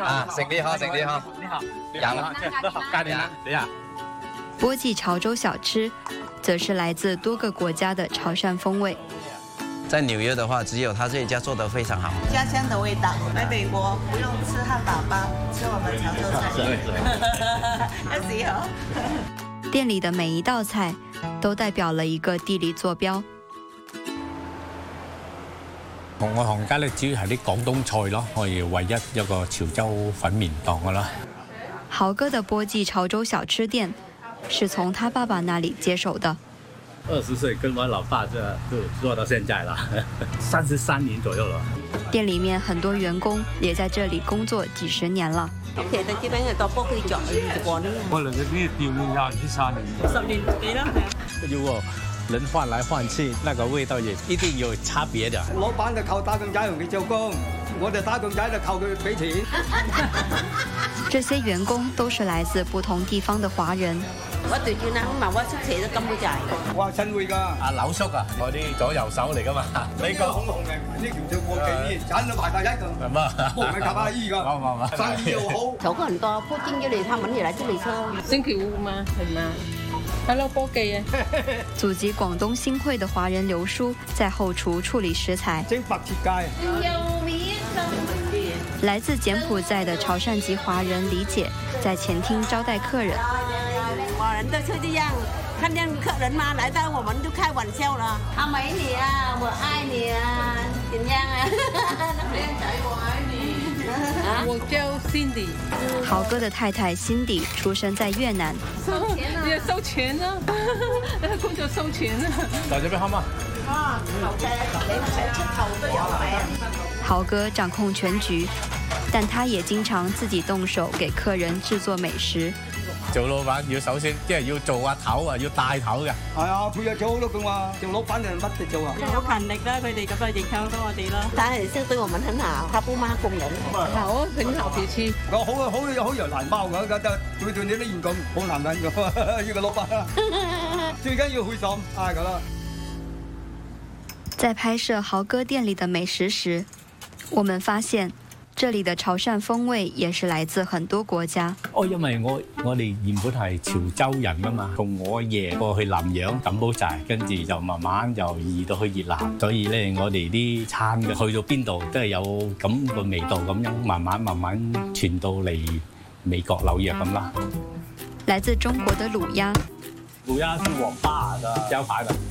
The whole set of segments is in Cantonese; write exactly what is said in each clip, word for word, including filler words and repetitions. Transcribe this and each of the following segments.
啊，省力哈，省力哈。 你好， 养了， 都好干的，等一下。 波记潮州小吃，则是来自多个国家的潮汕风味。 在纽约的话，只有他这一家做得非常好， 家乡的味道。来美国不用吃汉堡包，吃我们潮州菜。要洗好。 店里的每一道菜都代表了一個地理坐標。 我行家咧主要係啲廣東菜咯，我哋唯一一個潮州粉麵檔噶啦。 豪哥的波記潮州小吃店是從他爸爸那裡接手的。 二十歲跟我老爸這就做到現在了，三十三年左右了。 店裡面很多員工也在這裡工作幾十年了。 其實基本係個波記做二十過年。 我嚟呢啲店廿二三年。 十年幾啦？ 如果人換來換去，那個味道也一定有差別的。 老闆就靠打工仔同佢做工，我哋打工仔就靠佢俾錢。 這些員工都是來自不同地方的華人。 我對住啦，嘛我出嚟都金寶仔。 哇，新會㗎！ 阿柳叔啊，我啲左右手嚟㗎嘛。 呢個恐龍嘅，呢條就過幾年，賺到排第一㗎。 咁啊， 我係靠阿姨㗎。 冇冇冇。 生意又好。 潮很多，附近這裡他們也來這裡吃。 星期五嘛，係嘛？Hello， 波記啊！ 祖籍廣東新會的華人劉叔在後廚處理食材。 蒸白切雞。 來自柬埔寨的潮汕籍華人李姐在前廳招待客人。 華人都是這樣，看見客人嘛來到，我們就開玩笑了。阿美你啊，我愛你啊，點樣啊？靚仔，我愛你。 我叫 Cindy。 豪哥的太太 Cindy 出生在越南。 收錢啊！收錢啊！工作收錢啊！ 大隻咩蝦嘛？ 啊，好嘅，你唔使出頭都有名。 豪哥掌控全局，但他也經常自己動手給客人製作美食。 做老闆要首先即係要做下頭啊，要帶頭嘅。 係啊，佢又做好多工啊，做老闆就乜都做啊。 好勤力啦，佢哋咁啊影響到我哋啦。但係先對我們很好，他不罵工人。 好，很好脾氣。 我好好好好有難包㗎，覺得對對你啲員工好男人㗎，呢個老闆最緊要開心，係㗎啦。 在拍攝豪哥店裡的美食時，我們發現這裡的潮汕風味也是來自很多國家。 哦，因為我我哋原本係潮州人啊嘛，同我爺過去南洋柬埔寨，跟住就慢慢就移到去越南，所以咧我哋啲餐嘅去到邊度都係有咁個味道咁樣，慢慢慢慢傳到嚟美國紐約咁啦。 來自中國的滷鴨， 滷鴨是我爸的招牌的。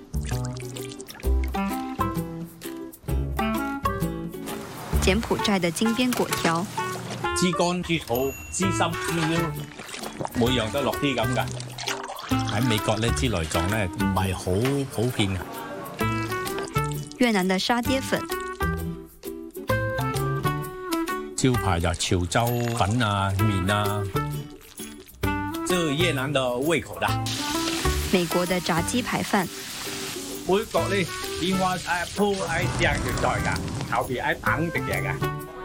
柬埔寨的金邊粿條， 豬肝、豬肚、豬心、豬腰，每樣都落啲咁㗎。喺美國咧，豬內臟咧唔係好普遍嘅。 越南的沙爹粉， 招牌就潮州粉啊、麵啊，這越南的胃口的。 美國的炸雞排飯， 每國咧點話誒鋪誒醬條菜㗎，後邊誒等食嘢㗎。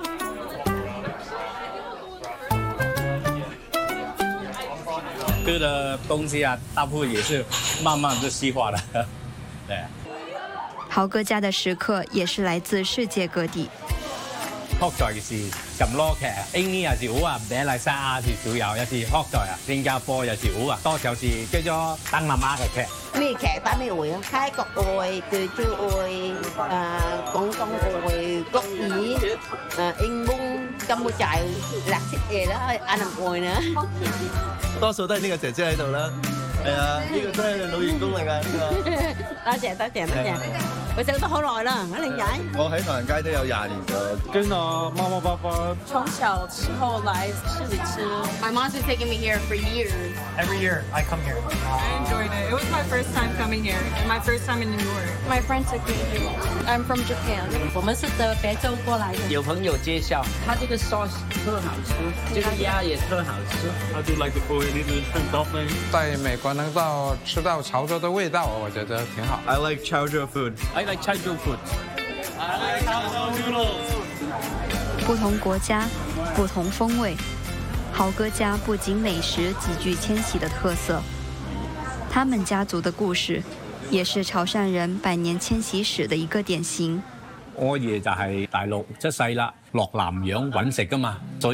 這個東西啊，大部分也是慢慢就西化了。對。 豪哥家的食客也是來自世界各地。 學在嘅是咁多嘅，印尼又是好啊，馬來西亞是少有，有時學在啊，新加坡又是好啊，多就是叫做東南亞嘅劇。 咩劇打咩會啊？泰國會、潮州會、誒廣東會、國語、誒英文、柬埔寨、辣色嘢啦，阿南會啦。 多數都係呢個姐姐喺度啦。係啊，呢個都係老員工嚟㗎，呢個。 多謝多謝多謝。我做咗好耐啦，阿靚仔。 我喺唐人街都有廿年咗。跟我媽媽爸爸從小時候來這裡吃。My mom's been taking me here for years. Every year I come here. I enjoyed it. It was my first time coming here, and my first time in New York. My friend took me here. I'm from Japan. 我們是德北州過來的。 有朋友介紹，它這個 sauce 特好吃，這個鴨也特好吃。 I do like the food. It is shrimp. 在美國能到吃到潮州的味道，我覺得挺好。 I like 潮州 food. I like 潮州 food. I like 潮州 noodles. 不同國家，不同風味。豪哥家不僅美食極具遷徙的特色，他們家族的故事，也是潮汕人百年遷徙史的一個典型。 我爺就係大陸出世啦，落南洋揾食㗎嘛，所以